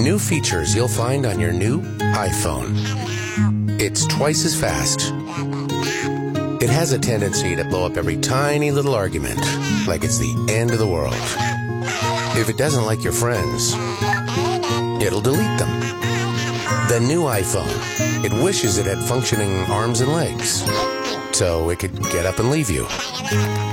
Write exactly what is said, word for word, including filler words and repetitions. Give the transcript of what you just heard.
New features you'll find on your new iPhone. It's twice as fast. It has a tendency to blow up every tiny little argument, like it's the end of the world. If it doesn't like your friends, it'll delete them. The new iPhone, it wishes it had functioning arms and legs, so it could get up and leave you.